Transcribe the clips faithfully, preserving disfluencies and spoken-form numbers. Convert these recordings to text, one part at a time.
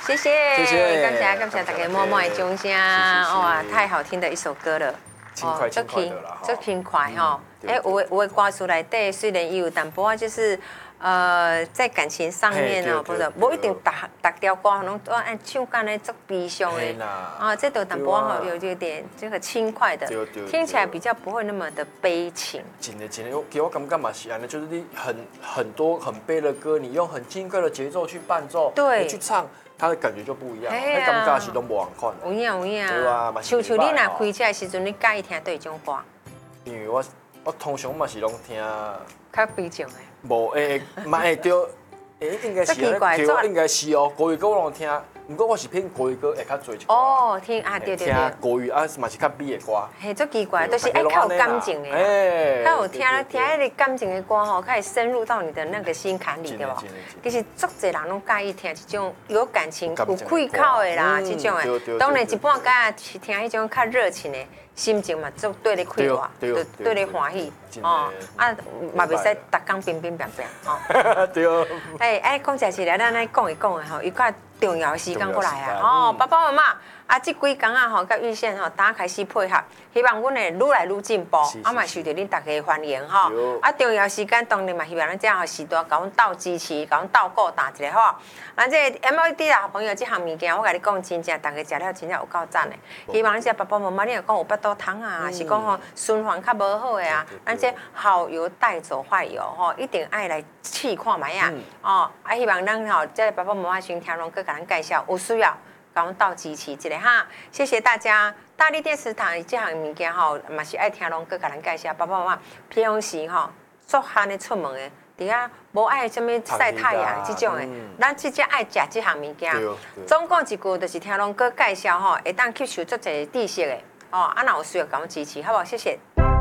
谢谢， 谢谢， 感谢感谢大家默默的掌声，哇，太好听的一首歌了。 轻快轻快的啦， 这轻快哈。哎，我我的歌词内底虽然也有淡薄啊，就是呃在感情上面啊，不是，不一定逐逐条歌拢按唱干的足悲伤的啊，这都淡薄哈有有点这个轻快的，听起来比较不会那么的悲情。 真的真的，给我感觉嘛是安尼，就是你很很多很悲的歌，你用很轻快的节奏去伴奏， 对， 去唱。它的感觉就不一样，那感觉是都无同款。 有影有影。 对啊， 像像你若开车的时阵，你介意听对种歌？ 因为我我通常嘛是拢听较悲情的。 无诶，嘛会对，诶应该是对，应该是哦。国语歌我拢听，不过我是偏国语歌会较多一点。 哦，听啊对对对。 听国语啊，嘛是较美的歌。 嘿，足奇怪，都是爱较有感情的。哎，较有听听迄个感情的歌吼，可以深入到你的那个心坎里，对吧？其实足侪人拢介意听这种有感情、有开口的啦，这种的。当然一半介听迄种较热情的。心情嘛，就对你开话，对对你欢喜哦，啊，嘛袂使逐工冰冰冰冰哦。 对。 哎哎，讲实事来，咱来讲一讲的吼，有较重要的时间过来啊！哦，爸爸妈妈啊，这几工啊吼，甲玉宪吼，大家开始配合，希望阮会愈来愈进步，啊嘛受到恁大家欢迎吼。啊，重要时间当然嘛，希望咱这样时代甲阮斗支持，甲阮斗顾大一个吼。咱这 M L D 啦，朋友，这项物件我甲你讲，真正大家食了真正有够赞的。希望咱这爸爸妈妈，你若讲有腹肚痛啊，是讲吼循环较无好的啊，咱这好油带走坏油吼，一定爱来试看卖啊！哦，啊，希望咱吼这爸爸妈妈先听拢，佮甲咱介绍，有需要甲阮斗支持一下哈。谢谢大家。大力电视台这项物件吼，嘛是爱听拢，佮甲咱介绍。爸爸妈妈平时吼做汉的出门的。伫遐无爱什么晒太阳这种的，咱直接爱食这项物件。总共一句就是听龙哥介绍吼，会当吸收足侪知识的哦。啊，若有需要，甲我支持，好不好？谢谢。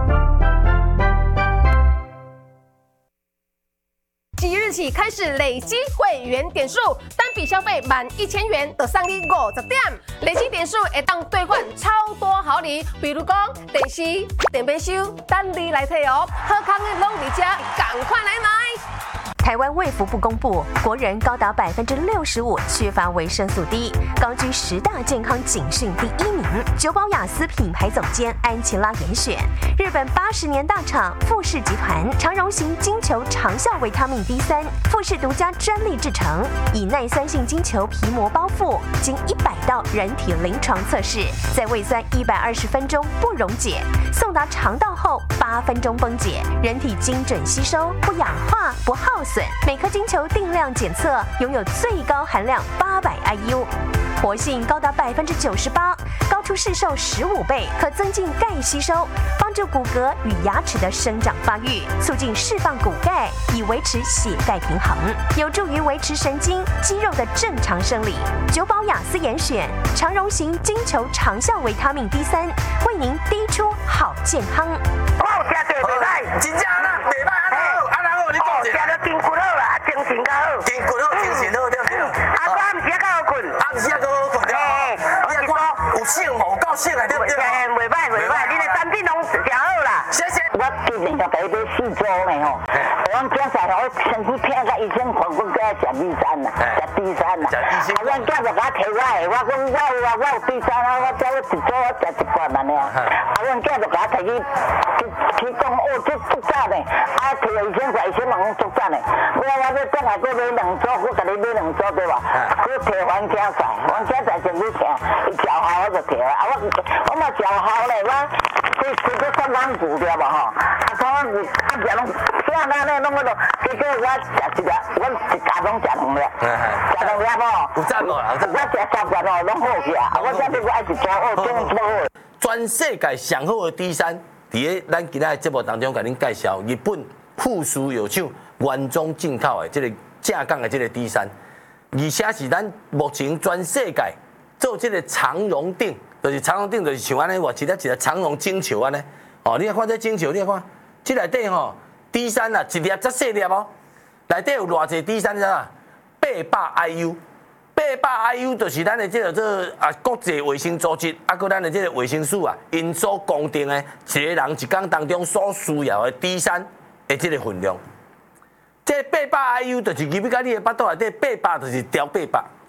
即日起开始累积会员点数，单笔消费满一千元的送你五十点，累积点数会当兑换超多好礼，比如讲电视、电冰箱，等你来摕哦。好康的拢伫遮，赶快来买！ 台湾卫福部公布，国人高达百分之六十五缺乏维生素 D， 高居十大健康警讯第一名。久保雅思品牌总监安琪拉严选，日本八十年大厂富士集团长荣型金球长效维他命 D 三，富士独家专利制成，以耐酸性金球皮膜包覆，经一百道人体临床测试，在胃酸一百二十分钟不溶解，送达肠道后八分钟分解，人体精准吸收，不氧化不耗损。每颗金球定量检测拥有最高含量八百 I U， 活性高达百分之九十八，高出市售十五倍，可增进钙吸收，帮助骨骼与牙齿的生长发育，促进释放骨钙，以维持血钙平衡，有助于维持神经肌肉的正常生理。久保雅思严选长荣型金球长效维他命 D 三，为您滴出好健康。 好食对袂歹， 真正啦，袂歹安好，啊然后你讲者，食了筋骨好啦，精神较好， 筋骨好，精神好对不对？ 啊，我暗时较好困， 暗时较好困对。你讲有性无够性啊对不对？ 袂歹袂歹，你的产品拢真好啦。 谢谢。 我今年要陪你试做呢吼，我今仔我身体痛甲医生看，我叫食 D 三啦，食 D 三啦。啊，阮囝就甲我摕我的，我讲我有啊，我有 D 三啊，我叫我一组我食一罐安尼啊。啊，阮囝就甲我摕去去去讲哦，这足赞的，啊，摕个医生说医生嘛讲足赞的，我我要转来再买两组，我甲你买两组对吧？我摕黄家仔，黄家仔就你听，伊叫好我就摕啊，我我嘛叫好咧，我去去去三万股对吧吼？啊，三万股啊，食拢啥那那拢我都，结果我食一粒，我一家拢食两粒，食两粒吼， 有赞无啦？ 我食三罐哦，拢好去啊，啊，我再去我爱一组哦，种不好。 全世界上好的 D 三，伫个咱今仔的节目当中，甲恁介绍日本富士药厂原装进口的这个正港的这个 D 三，而且是咱目前全世界做这个长荣顶，就是长荣顶就是像安尼，我一粒一粒长荣金球安尼。哦，你看这金球，你看，这内底吼 D 三啊，一粒则细粒哦，内底有偌济 D 三啊，八百 I U。八百 I U 就是咱的这个这啊国际卫生组织，啊，搁咱的这个卫生署啊，因所公定的一个人一天当中所需要的 D 三的这个分量。这八百 I U 就是入去甲你的腹肚内底，八百就是调八百，